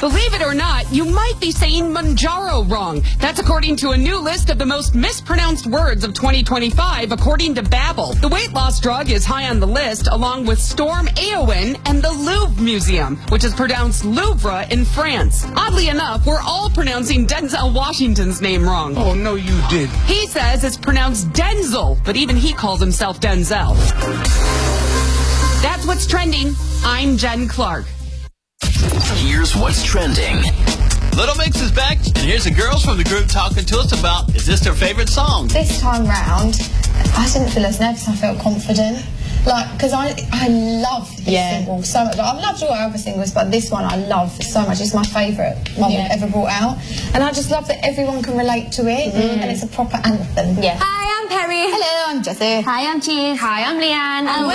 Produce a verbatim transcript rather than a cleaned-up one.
Believe it or not, you might be saying Manjaro wrong. That's according to a new list of the most mispronounced words of twenty twenty-five, according to Babbel. The weight loss drug is high on the list, along with Storm Éowyn and the Louvre Museum, which is pronounced Louvre in France. Oddly enough, we're all pronouncing Denzel Washington's name wrong. Oh, no, you did. He says it's pronounced Denzel, but even he calls himself Denzel. That's what's trending. I'm Jen Clark. Here's what's trending. Little Mix is back, and here's the girls from the group talking to us about, is this their favorite song? This time round, I didn't feel as nervous, I felt confident. Like, because I I love this yeah. single so much. I've loved all our other singles, but this one I love so much. It's my favourite one yeah. we've ever brought out. And I just love that everyone can relate to it, mm. and it's a proper anthem. Yeah. Hi, I'm Perry. Hello, I'm Jessie. Hi, I'm Cheese. Hi, I'm Leanne. And, and we're